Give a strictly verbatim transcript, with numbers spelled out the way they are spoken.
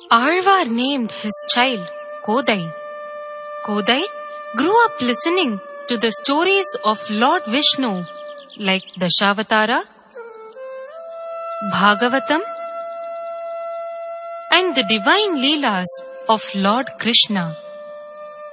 Alvar named his child Kodai. Kodai grew up listening to the stories of Lord Vishnu like Dashavatara, Bhagavatam, and the divine Leelas of Lord Krishna.